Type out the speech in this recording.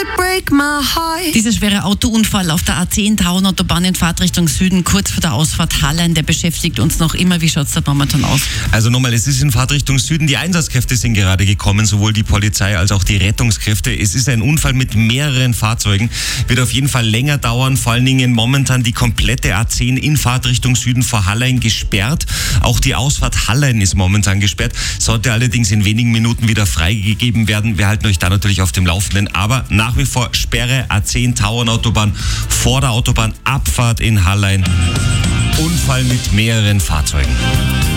break my heart. Dieser schwere Autounfall auf der A10 Tauernautobahn in Fahrtrichtung Süden, kurz vor der Ausfahrt Hallein, der beschäftigt uns noch immer. Wie schaut es da momentan aus? Also nochmal, es ist in Fahrtrichtung Süden. Die Einsatzkräfte sind gerade gekommen, sowohl die Polizei als auch die Rettungskräfte. Es ist ein Unfall mit mehreren Fahrzeugen. Wird auf jeden Fall länger dauern. Vor allen Dingen momentan die komplette A10 in Fahrtrichtung Süden vor Hallein gesperrt. Auch die Ausfahrt Hallein ist momentan gesperrt. Sollte allerdings in wenigen Minuten wieder freigegeben werden. Wir halten euch da natürlich auf dem Laufenden. Aber nach wie vor Sperre A10 Tauernautobahn vor der Autobahnabfahrt in Hallein. Unfall mit mehreren Fahrzeugen.